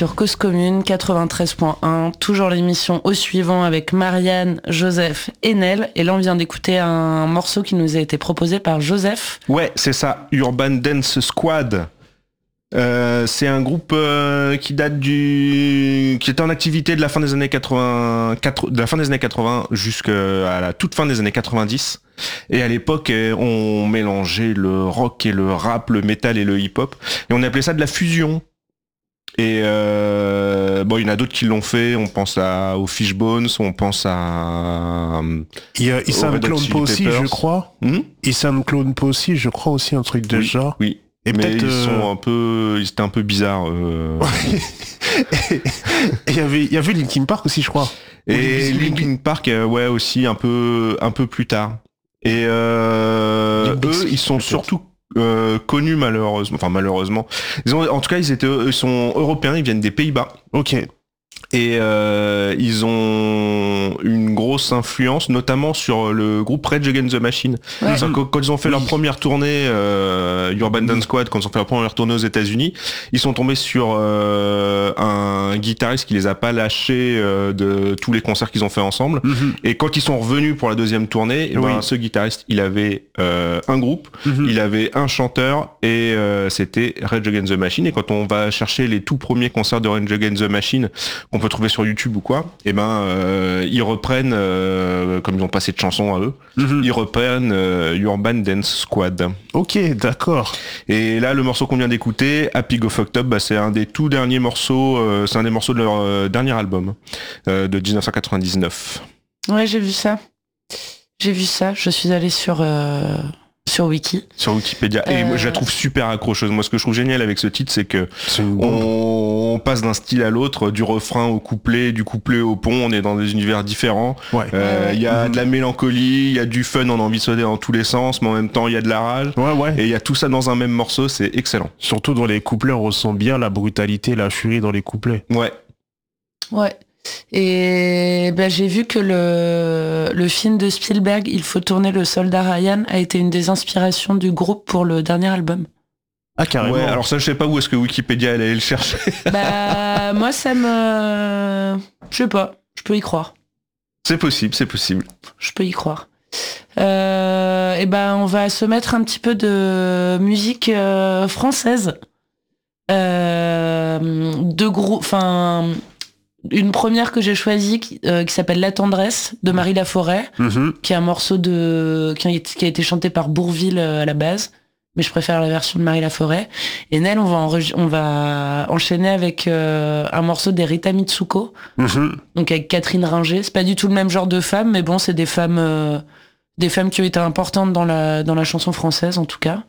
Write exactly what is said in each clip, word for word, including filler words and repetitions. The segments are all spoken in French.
Sur Cause Commune quatre-vingt-treize point un, toujours l'émission au suivant avec Marianne, Joseph et Nel. Et là, on vient d'écouter un morceau qui nous a été proposé par Joseph. Ouais, c'est ça, Urban Dance Squad. Euh, c'est un groupe euh, qui date du, qui était en activité de la fin des années quatre-vingts, de la fin des années quatre-vingts jusqu'à la toute fin des années quatre-vingt-dix. Et à l'époque, on mélangeait le rock et le rap, le métal et le hip-hop, et on appelait ça de la fusion. Et euh, bon, il y en a d'autres qui l'ont fait. On pense à, aux Fishbones, on pense à. Il y a Issam Clone aussi, je crois. Hmm Issam Clone aussi, je crois aussi un truc de oui, genre. Oui. Et mais ils euh... sont un peu, ils étaient un peu bizarres. Euh... et il y avait, il y avait Linkin Park aussi, je crois. Et Linkin Park, euh, ouais, aussi un peu, un peu plus tard. Et euh, eux, ils sont surtout Euh, connus malheureusement, enfin malheureusement. Ils ont, en tout cas, ils étaient, ils sont européens, ils viennent des Pays-Bas. Ok. Et euh, ils ont une grosse influence, notamment sur le groupe Rage Against the Machine. Ouais. Quand, quand ils ont fait oui. leur première tournée, euh, Urban Dance Squad, quand ils ont fait leur première tournée aux États-Unis, ils sont tombés sur euh, un guitariste qui les a pas lâchés euh, de tous les concerts qu'ils ont fait ensemble. Mm-hmm. Et quand ils sont revenus pour la deuxième tournée, oui. ben, ce guitariste, il avait euh, un groupe, mm-hmm. il avait un chanteur et euh, c'était Rage Against the Machine. Et quand on va chercher les tout premiers concerts de Rage Against the Machine, qu'on peut trouver sur YouTube ou quoi, et ben euh, ils reprennent, euh, comme ils ont passé de chansons à eux, mm-hmm. ils reprennent euh, Urban Dance Squad. Ok, d'accord. Et là, le morceau qu'on vient d'écouter, Happy Go Fucked Up, bah, c'est un des tout derniers morceaux, euh, c'est un des morceaux de leur euh, dernier album euh, de dix-neuf cent quatre-vingt-dix-neuf. Ouais, j'ai vu ça. J'ai vu ça. Je suis allée sur. Euh... Sur Wiki. Sur Wikipédia. Et euh... moi, je la trouve super accrocheuse. Moi, ce que je trouve génial avec ce titre, c'est que c'est on... on passe d'un style à l'autre, du refrain au couplet, du couplet au pont. On est dans des univers différents. Il ouais. euh, ouais, ouais. y a mmh. de la mélancolie, il y a du fun, on a envie de sauter dans tous les sens, mais en même temps, il y a de la rage. Ouais, ouais. Et il y a tout ça dans un même morceau, c'est excellent. Surtout dans les couplets, on ressent bien la brutalité, la furie dans les couplets. Ouais. Ouais. Et ben, j'ai vu que le, le film de Spielberg, Il faut tourner le soldat Ryan, a été une des inspirations du groupe pour le dernier album. Ah, carrément. Ouais, alors ça, je sais pas où est-ce que Wikipédia elle allait le chercher. Bah, moi, ça me... Je sais pas, je peux y croire. C'est possible, c'est possible. Je peux y croire. Euh, et ben, on va se mettre un petit peu de musique euh, française. Euh, de gros... Enfin... Une première que j'ai choisie qui, euh, qui s'appelle La Tendresse de Marie Laforêt, mmh. qui est un morceau de qui a, qui a été chanté par Bourvil euh, à la base, mais je préfère la version de Marie Laforêt. Et Nel, on va enreg- on va enchaîner avec euh, un morceau des Rita Mitsuko, mmh. donc avec Catherine Ringer. C'est pas du tout le même genre de femme, mais bon, c'est des femmes euh, des femmes qui ont été importantes dans la dans la chanson française en tout cas.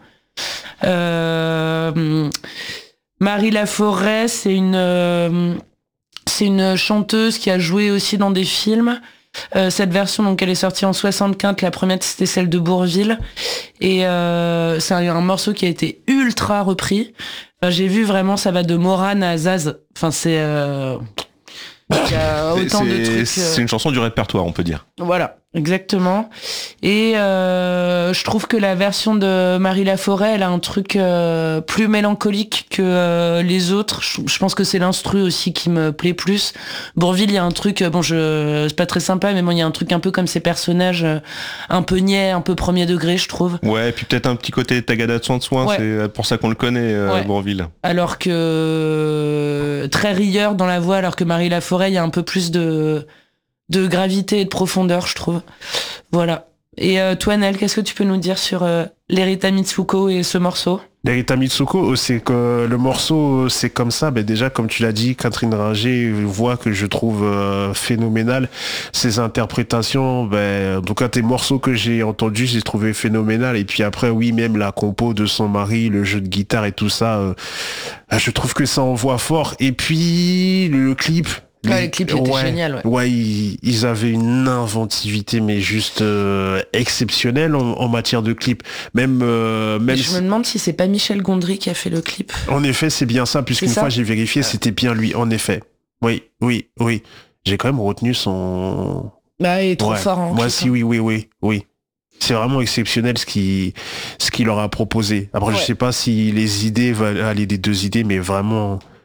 Euh, Marie Laforêt, c'est une euh, C'est une chanteuse qui a joué aussi dans des films. Euh, cette version, donc, elle est sortie en soixante-quinze. La première, c'était celle de Bourvil. Et euh, c'est un, un morceau qui a été ultra repris. Enfin, j'ai vu vraiment, ça va de Morane à Zaz. Enfin, c'est... Euh, il y a autant c'est, de trucs. Euh... C'est une chanson du répertoire, on peut dire. Voilà, exactement. Et euh, je trouve que la version de Marie Laforêt, elle a un truc euh, plus mélancolique que euh, les autres. Je, je pense que c'est l'instru aussi qui me plaît plus. Bourvil, il y a un truc, bon, je, c'est pas très sympa, mais bon, il y a un truc un peu comme ces personnages, euh, un peu niais, un peu premier degré, je trouve. Ouais, et puis peut-être un petit côté Tagada de soin de soin, ouais. C'est pour ça qu'on le connaît, euh, ouais. Bourvil. Alors que euh, très rieur dans la voix, alors que Marie Laforêt, il y a un peu plus de, de gravité et de profondeur, je trouve. Voilà. Et euh, toi, Nel, qu'est-ce que tu peux nous dire sur euh, l'Erita Mitsuko et ce morceau ? L'Erita Mitsuko, c'est que le morceau, c'est comme ça. Ben déjà, comme tu l'as dit, Catherine Ringer, voix que je trouve euh, phénoménale. Ses interprétations, ben, en tout cas, tes morceaux que j'ai entendus, j'ai trouvé phénoménal. Et puis après, oui, même la compo de son mari, le jeu de guitare et tout ça, euh, je trouve que ça envoie fort. Et puis, le clip... Ouais, le clip était ouais, génial. Ouais, ouais ils, ils avaient une inventivité, mais juste euh, exceptionnelle en, en matière de clip. Même, euh, même. Je si... me demande si c'est pas Michel Gondry qui a fait le clip. En effet, c'est bien ça, puisqu'une fois j'ai vérifié, ouais. C'était bien lui. En effet. Oui, oui, oui. J'ai quand même retenu son. Bah, il est trop ouais. fort. Hein, Moi, si, oui, oui, oui, oui. C'est vraiment exceptionnel ce qu'il ce qu'il leur a proposé. Après, ouais. Je sais pas si les idées valent aller des deux idées, mais vraiment.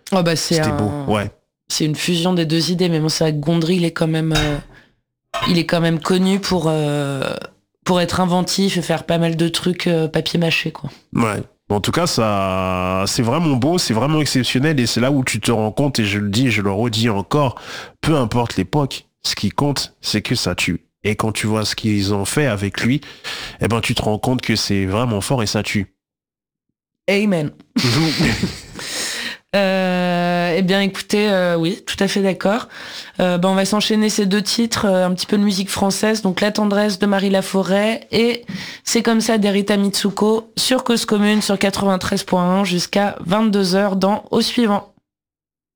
Oh bah c'est C'était un... beau, ouais. C'est une fusion des deux idées, mais bon, c'est vrai que Gondry, il est quand même, euh, il est quand même connu pour, euh, pour être inventif et faire pas mal de trucs euh, papier mâché, quoi. Ouais. En tout cas, ça, c'est vraiment beau, c'est vraiment exceptionnel, et c'est là où tu te rends compte, et je le dis et je le redis encore, peu importe l'époque, ce qui compte, c'est que ça tue. Et quand tu vois ce qu'ils ont fait avec lui, eh ben, tu te rends compte que c'est vraiment fort et ça tue. Amen. Euh, eh bien, écoutez, euh, oui, tout à fait d'accord. Euh, ben, on va s'enchaîner ces deux titres, euh, un petit peu de musique française, donc La tendresse de Marie Laforêt et C'est comme ça d'Erita Mitsuko sur Cause Commune sur quatre-vingt-treize point un jusqu'à vingt-deux heures dans Au suivant.